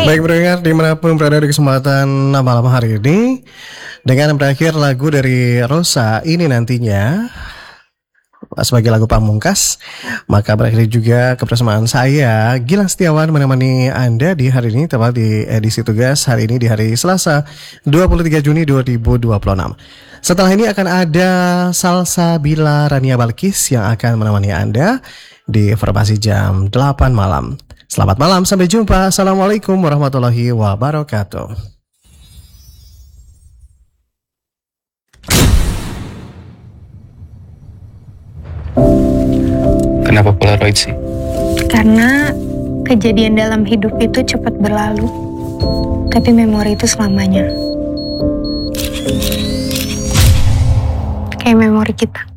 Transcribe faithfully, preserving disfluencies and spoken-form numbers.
Baik pendengar dimanapun berada di kesempatan malam hari ini, dengan berakhir lagu dari Rosa ini nantinya sebagai lagu pamungkas, maka berakhir juga kebersamaan saya Gilang Setiawan menemani Anda di hari ini, tepat di edisi tugas hari ini di hari Selasa dua puluh tiga Juni dua ribu dua puluh enam. Setelah ini akan ada Salsabila Rania Balkis yang akan menemani Anda di formasi jam delapan malam. Selamat malam, sampai jumpa. Assalamualaikum warahmatullahi wabarakatuh. Kenapa Polaroid sih? Karena kejadian dalam hidup itu cepat berlalu, tapi memori itu selamanya. Kayak memori kita.